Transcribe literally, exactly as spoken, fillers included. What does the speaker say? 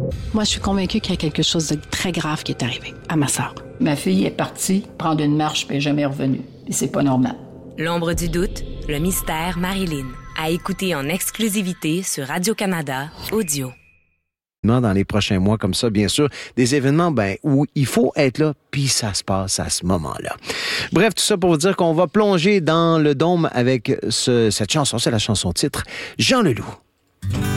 Moi, je suis convaincue qu'il y a quelque chose de très grave qui est arrivé à ma sœur. Ma fille est partie prendre une marche puis elle n'est jamais revenue. Et c'est pas normal. L'ombre du doute, le mystère Marilyn. À écouter en exclusivité sur Radio-Canada Audio. Dans les prochains mois, comme ça, bien sûr, des événements ben, où il faut être là, puis ça se passe à ce moment-là. Bref, tout ça pour vous dire qu'on va plonger dans le dôme avec ce, cette chanson, c'est la chanson titre, Jean Leloup.